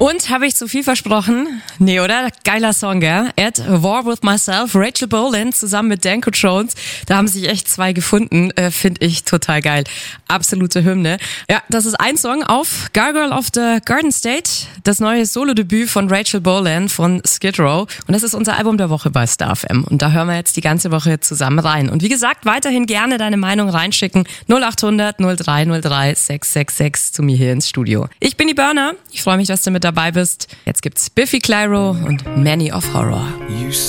Und habe ich zu viel versprochen? Nee, oder? Geiler Song, gell? At War With Myself, Rachel Bolan zusammen mit Danko Jones. Da haben sich echt zwei gefunden. Finde ich total geil. Absolute Hymne. Ja, das ist ein Song auf Gargoyle of the Garden State, das neue Solo-Debüt von Rachel Bolan von Skid Row. Und das ist unser Album der Woche bei Star FM. Und da hören wir jetzt die ganze Woche zusammen rein. Und wie gesagt, weiterhin gerne deine Meinung reinschicken. 0800 0303 666 zu mir hier ins Studio. Ich bin die Burner. Ich freue mich, dass du mit dabei bist. Jetzt gibt's Biffy Clyro und Many of Horror.